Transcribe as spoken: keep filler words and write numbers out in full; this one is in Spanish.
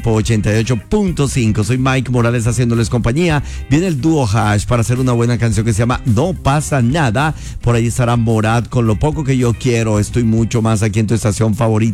Tiempo ochenta y ocho punto cinco. Soy Mike Morales haciéndoles compañía. Viene el dúo Hash para hacer una buena canción que se llama No Pasa Nada. Por ahí estará Morat con Lo Poco Que Yo Quiero. Estoy mucho más aquí en tu estación favorita.